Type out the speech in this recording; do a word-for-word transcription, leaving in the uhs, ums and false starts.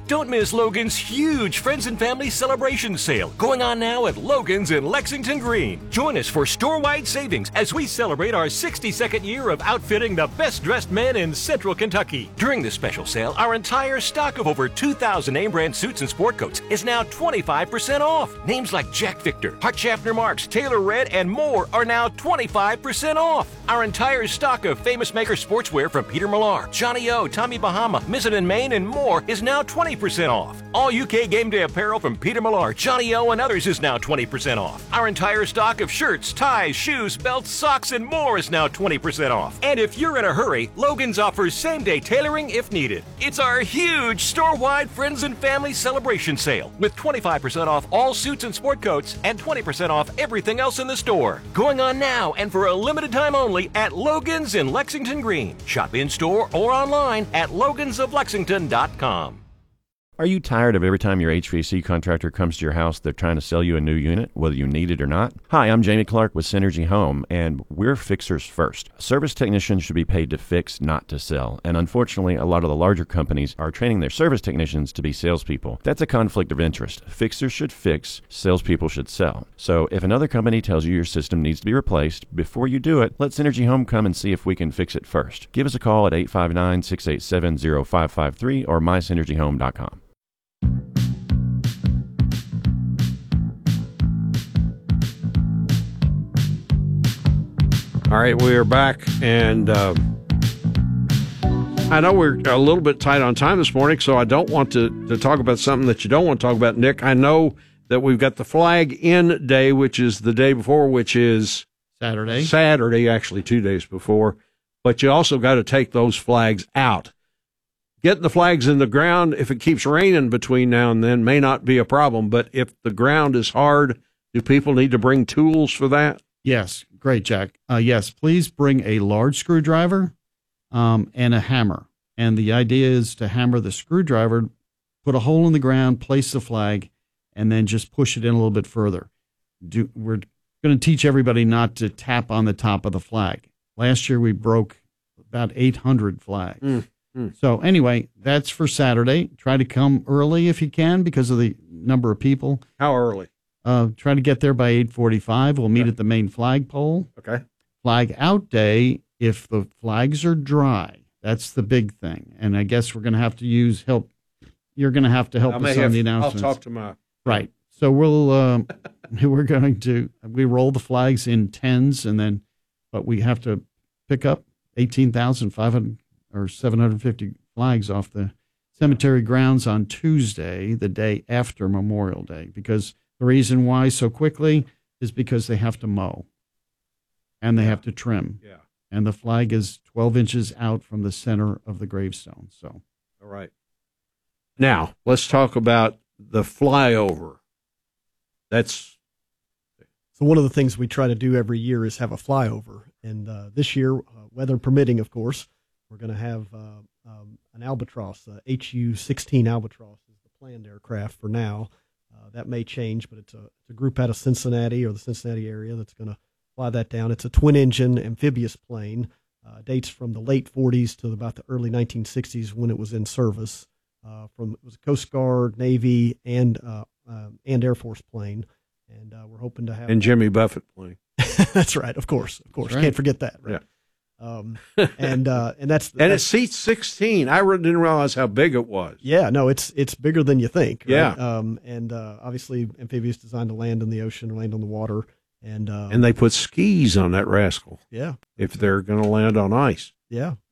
Don't miss Logan's huge Friends and Family Celebration Sale going on now at Logan's in Lexington Green. Join us for store-wide savings as we celebrate our sixty-second year of outfitting the best-dressed men in Central Kentucky. During this special sale, our entire stock of over two thousand name-brand suits and sport coats is now twenty-five percent off. Names like Jack Victor, Hart Schaffner Marks, Taylor Red, and more are now twenty-five percent off. Our entire stock of Famous Maker sportswear from Peter Millar, Johnny O, Tommy Bahama, Mizzen and Maine, and more is now twenty percent off. All U K game day apparel from Peter Millar, Johnny O, and others is now twenty percent off. Our entire stock of shirts, ties, shoes, belts, socks, and more is now twenty percent off. And if you're in a hurry, Logan's offers same-day tailoring if needed. It's our huge store-wide Friends and Family Celebration Sale with twenty-five percent off all suits and sport coats and twenty percent off everything else in the store. Going on now and for a limited time only at Logan's in Lexington Green. Shop in-store or online at logans of lexington dot com. Are you tired of every time your H V A C contractor comes to your house, they're trying to sell you a new unit, whether you need it or not? Hi, I'm Jamie Clark with Synergy Home, and we're fixers first. Service technicians should be paid to fix, not to sell. And unfortunately, a lot of the larger companies are training their service technicians to be salespeople. That's a conflict of interest. Fixers should fix, salespeople should sell. So if another company tells you your system needs to be replaced, before you do it, let Synergy Home come and see if we can fix it first. Give us a call at eight five nine, six eight seven, zero five five three or my synergy home dot com. All right, we are back, and uh, I know we're a little bit tight on time this morning, so I don't want to, to talk about something that you don't want to talk about, Nick. I know that we've got the Flag In Day, which is the day before, which is Saturday. Saturday, actually two days before, but you also got to take those flags out. Getting the flags in the ground, if it keeps raining between now and then, may not be a problem, but if the ground is hard, do people need to bring tools for that? Yes, great, Jack. Uh, yes, please bring a large screwdriver um, and a hammer. And the idea is to hammer the screwdriver, put a hole in the ground, place the flag, and then just push it in a little bit further. Do, we're going to teach everybody not to tap on the top of the flag. Last year we broke about eight hundred flags. Mm. Mm. So anyway, that's for Saturday. Try to come early if you can because of the number of people. How early? Uh, try to get there by eight forty-five. We'll meet Okay. at the main flagpole. Okay. Flag out day, if the flags are dry, that's the big thing. And I guess we're going to have to use help. You're going to have to help I us may on have, the I'll announcements. talk to my... Right. So we'll, um, we're going to, we roll the flags in tens and then, but we have to pick up eighteen thousand five hundred or seven hundred fifty flags off the cemetery grounds on Tuesday, the day after Memorial Day, because the reason why so quickly is because they have to mow and they Yeah. have to trim. Yeah. And the flag is twelve inches out from the center of the gravestone. So, All right. Now, let's talk about the flyover. That's So one of the things we try to do every year is have a flyover. And uh, this year, uh, weather permitting, of course, we're going to have uh, um, an Albatross, uh, H U sixteen Albatross is the planned aircraft for now. Uh, that may change, but it's a, it's a group out of Cincinnati or the Cincinnati area that's going to fly that down. It's a twin-engine amphibious plane. Uh, dates from the late forties to about the early nineteen sixties when it was in service. Uh, from it was a Coast Guard, Navy, and uh, uh, and Air Force plane. And uh, we're hoping to have and Jimmy Buffett playing. That's right, of course, of course, That's right. Can't forget that. Right? Yeah. Um, and uh, and that's And it that's, seats sixteen. I really didn't realize how big it was. yeah, no, it's it's bigger than you think. Right? Yeah. Um, and uh, obviously, amphibious designed to land in the ocean, land on the water, and uh, And they put skis on that rascal yeah, if they're going to land on ice. yeah.